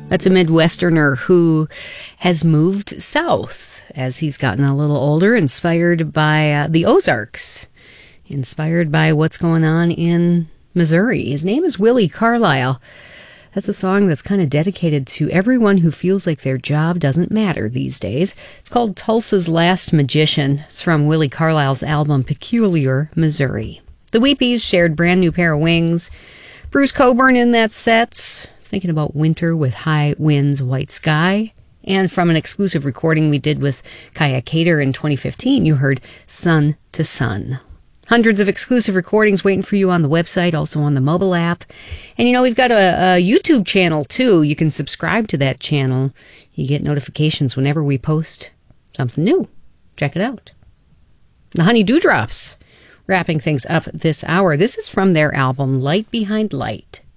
That's a Midwesterner who has moved south as he's gotten a little older, inspired by the Ozarks, inspired by what's going on in Missouri. His name is Willie Carlisle. That's a song that's kind of dedicated to everyone who feels like their job doesn't matter these days. It's called Tulsa's Last Magician. It's from Willie Carlisle's album Peculiar Missouri. The Weepies shared Brand New Pair of Wings. Bruce Cockburn in that set, thinking about winter with high winds, white sky. And from an exclusive recording we did with Kaya Cater in 2015, you heard Sun to Sun. Hundreds of exclusive recordings waiting for you on the website, also on the mobile app. And we've got a YouTube channel too. You can subscribe to that channel. You get notifications whenever we post something new. Check it out. The Honey Dewdrops, wrapping things up this hour. This is from their album Light Behind Light.